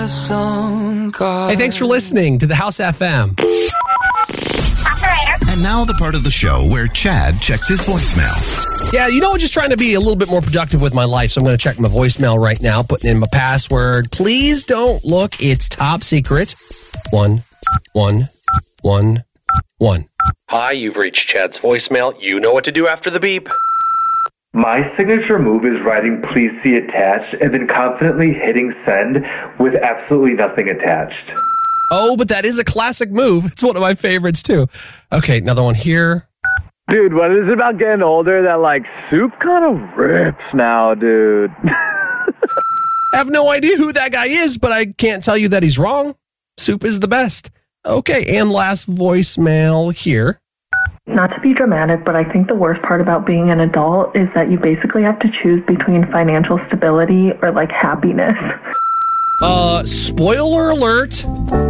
Hey, thanks for listening to the House FM. And now the part of the show where Chad checks his voicemail. Yeah, I'm just trying to be a little bit more productive with my life, so I'm going to check my voicemail right now, putting in my password. Please don't look. It's top secret. 111. Hi, you've reached Chad's voicemail. You know what to do after the beep. My signature move is writing "please see attached" and then confidently hitting send with absolutely nothing attached. Oh, but that is a classic move. It's one of my favorites, too. Okay, another one here. Dude, what is it about getting older that, soup kind of rips now, dude? I have no idea who that guy is, but I can't tell you that he's wrong. Soup is the best. Okay, and last voicemail here. Not to be dramatic, but I think the worst part about being an adult is that you basically have to choose between financial stability or, happiness. Spoiler alert,